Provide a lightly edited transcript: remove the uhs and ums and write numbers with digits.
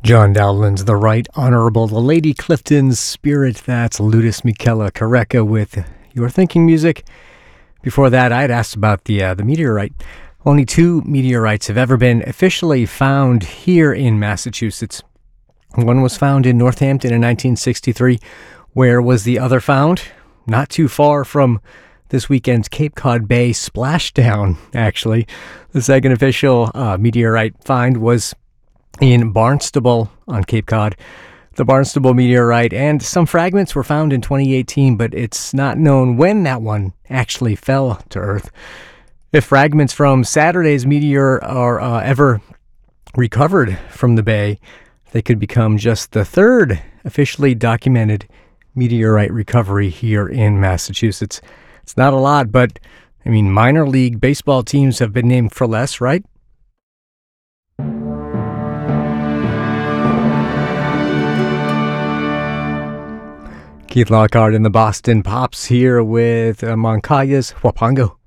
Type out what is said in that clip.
John Dowland's The Right Honorable, the Lady Clifton's Spirit. That's Ludus Michela Careca with Your Thinking Music. Before that, I had asked about the meteorite. Only 2 meteorites have ever been officially found here in Massachusetts. One was found in Northampton in 1963. Where was the other found? Not too far from this weekend's Cape Cod Bay splashdown, actually. The second official meteorite find was in Barnstable on Cape Cod. The Barnstable meteorite and some fragments were found in 2018, but it's not known when that one actually fell to Earth. If fragments from Saturday's meteor are ever recovered from the bay, they could become just the 3rd officially documented meteorite recovery here in Massachusetts. It's not a lot, but, minor league baseball teams have been named for less, right? Keith Lockhart and the Boston Pops here with Moncaya's Wapango.